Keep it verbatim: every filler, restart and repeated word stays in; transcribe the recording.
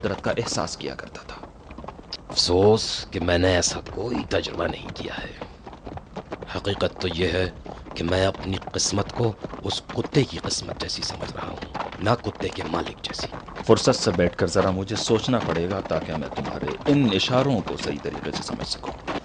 कुदरत का एहसास किया करता था। अफसोस कि मैंने ऐसा कोई तजुर्बा नहीं किया है। हकीकत तो यह है कि मैं अपनी किस्मत को उस कुत्ते की किस्मत जैसी समझ रहा हूँ, ना कुत्ते के मालिक जैसी। फुर्सत से बैठकर ज़रा मुझे सोचना पड़ेगा ताकि मैं तुम्हारे इन इशारों को सही तरीके से समझ सकूं।